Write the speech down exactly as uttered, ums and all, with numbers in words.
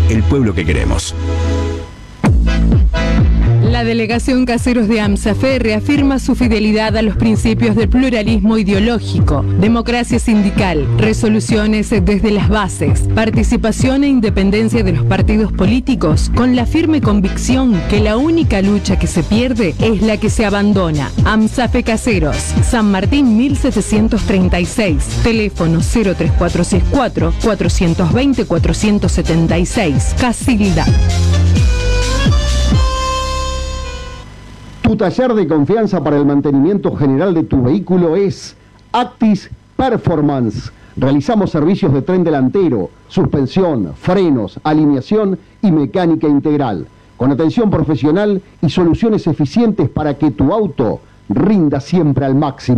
el pueblo que queremos. La delegación Caseros de AMSAFE reafirma su fidelidad a los principios del pluralismo ideológico, democracia sindical, resoluciones desde las bases, participación e independencia de los partidos políticos, con la firme convicción que la única lucha que se pierde es la que se abandona. AMSAFE Caseros, San Martín mil setecientos treinta y seis, teléfono cero tres cuatro seis cuatro, cuatro dos cero, cuatro siete seis, Casilda. Tu taller de confianza para el mantenimiento general de tu vehículo es Actis Performance. Realizamos servicios de tren delantero, suspensión, frenos, alineación y mecánica integral, con atención profesional y soluciones eficientes para que tu auto rinda siempre al máximo.